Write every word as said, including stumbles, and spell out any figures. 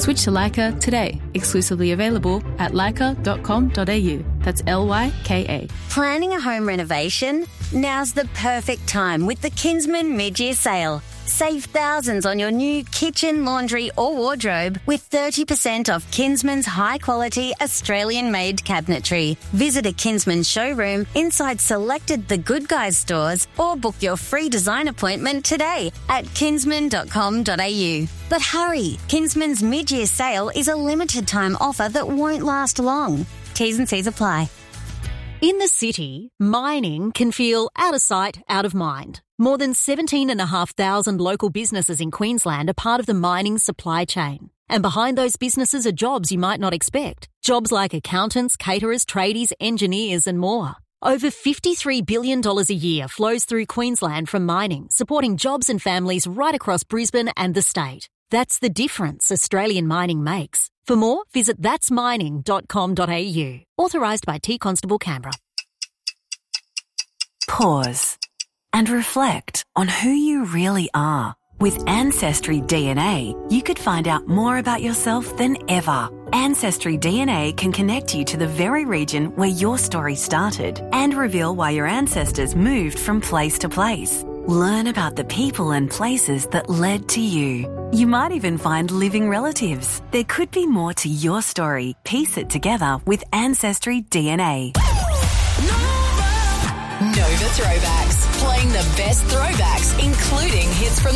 Switch to Leica today. Exclusively available at leica dot com dot a u. That's L Y K A. Planning a home renovation? Now's the perfect time with the Kinsman mid-year sale. Save thousands on your new kitchen, laundry or wardrobe with thirty percent off Kinsman's high-quality Australian-made cabinetry. Visit a Kinsman showroom inside selected The Good Guys stores or book your free design appointment today at kinsman dot com dot a u. But hurry, Kinsman's mid-year sale is a limited-time offer that won't last long. T's and C's apply. In the city, mining can feel out of sight, out of mind. More than seventeen thousand five hundred local businesses in Queensland are part of the mining supply chain. And behind those businesses are jobs you might not expect. Jobs like accountants, caterers, tradies, engineers and more. Over fifty-three billion dollars a year flows through Queensland from mining, supporting jobs and families right across Brisbane and the state. That's the difference Australian mining makes. For more, visit thats mining dot com dot a u. Authorised by T Constable Canberra. Pause and reflect on who you really are. With Ancestry D N A, you could find out more about yourself than ever. Ancestry D N A can connect you to the very region where your story started and reveal why your ancestors moved from place to place. Learn about the people and places that led to you. You might even find living relatives. There could be more to your story. Piece it together with Ancestry D N A. Nova Throwbacks, playing the best throwbacks, including hits from